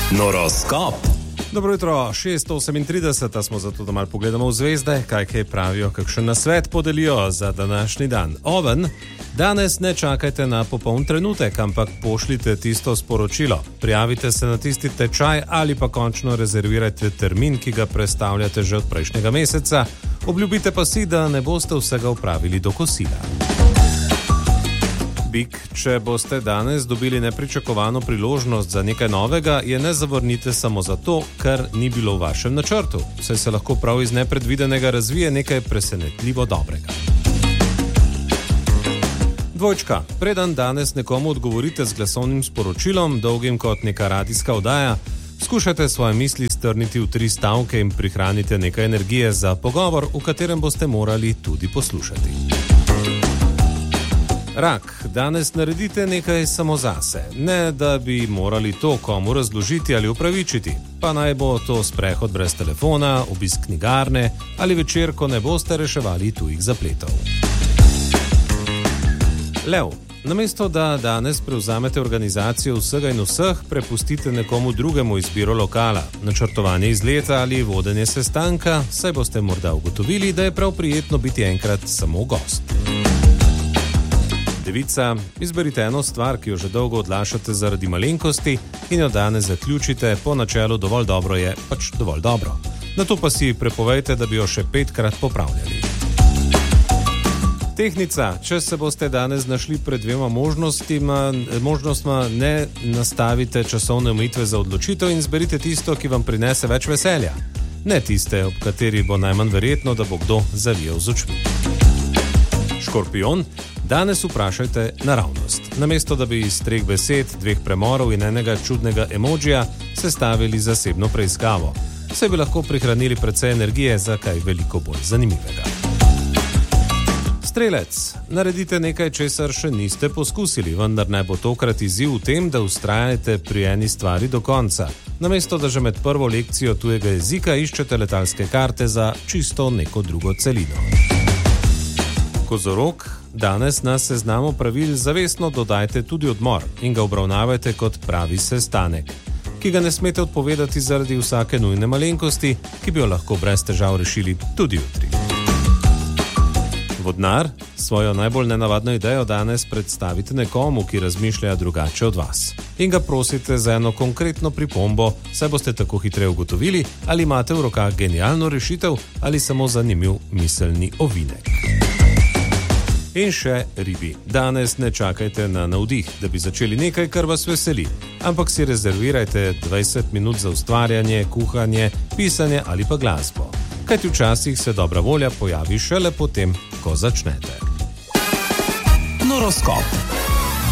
Noroskop. Dobro jutro, 6:38 smo zato, da malo pogledamo v zvezde, kaj pravijo, kakšen nasvet podelijo za današnji dan. Oven, danes ne čakajte na popoln trenutek, ampak pošljite tisto sporočilo. Prijavite se na tisti tečaj ali pa končno rezervirajte termin, ki ga prestavljate že od prejšnjega meseca. Obljubite pa si, da ne boste vsega opravili do kosila. Bik, če boste danes dobili nepričakovano priložnost za nekaj novega, je ne zavrnite samo zato, ker ni bilo v vašem načrtu. Saj se lahko prav iz nepredvidenega razvije nekaj presenetljivo dobrega. Dvojčka, preden danes nekomu odgovorite z glasovnim sporočilom, dolgim kot neka radijska oddaja, skušajte svoje misli strniti v 3 stavke in prihranite nekaj energije za pogovor, v katerem boste morali tudi poslušati. Rak, danes naredite nekaj samo zase, ne da bi morali to komu razložiti ali upravičiti, pa naj bo to sprehod brez telefona, obisk knjigarne ali večer, ko ne boste reševali tujih zapletov. Lev, namesto da danes prevzamete organizacijo vsega in vseh, prepustite nekomu drugemu izbiro lokala, načrtovanje izleta ali vodenje sestanka, saj boste morda ugotovili, da je prav prijetno biti enkrat samo gost. Devica, izberite eno stvar, ki jo že dolgo odlašate zaradi malenkosti in jo danes zaključite po načelu dovolj dobro je pač dovolj dobro. Nato pa si prepovejte, da bi jo še 5-krat popravljali. Tehnica, če se boste danes znašli pred 2 možnostma, ne nastavite časovne omejitve za odločitev in zberite tisto, ki vam prinese več veselja. Ne tiste, ob kateri bo najmanj verjetno, da bo kdo zavijal z očmi. Škorpijon, danes vprašajte naravnost. Namesto, da bi iz 3 besed, 2 premorov in enega čudnega emodžija sestavili zasebno preiskavo. Se bi lahko prihranili precej energije za kaj veliko bolj zanimivega. Strelec, naredite nekaj, česar še niste poskusili, vendar naj bo tokrat izziv v tem, da vztrajate pri eni stvari do konca. Namesto, da že med prvo lekcijo tujega jezika iščete letalske karte za čisto neko drugo celino. Kozorog, danes na seznamu pravil zavestno dodajte tudi odmor in ga obravnavajte kot pravi sestanek, ki ga ne smete odpovedati zaradi vsake nujne malenkosti, ki bi jo lahko brez težav rešili tudi jutri. Vodnar, svojo najbolj nenavadno idejo danes predstavite nekomu, ki razmišlja drugače od vas. In ga prosite za eno konkretno pripombo, saj boste tako hitreje ugotovili, ali imate v rokah genialno rešitev ali samo zanimiv miselni ovinek. In še ribi. Danes ne čakajte na navdih, da bi začeli nekaj, kar vas veseli, ampak si rezervirajte 20 minut za ustvarjanje, kuhanje, pisanje ali pa glasbo. Kajti včasih se dobra volja pojavi šele potem, ko začnete. Noroskop.